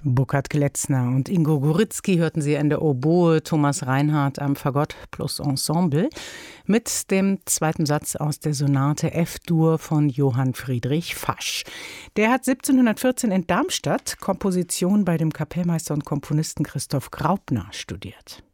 Burkhard Gletzner und Ingo Goritzky hörten Sie an der Oboe, Thomas Reinhardt am Fagott plus Ensemble mit dem zweiten Satz aus der Sonate F-Dur von Johann Friedrich Fasch. Der hat 1714 in Darmstadt Komposition bei dem Kapellmeister und Komponisten Christoph Graupner studiert.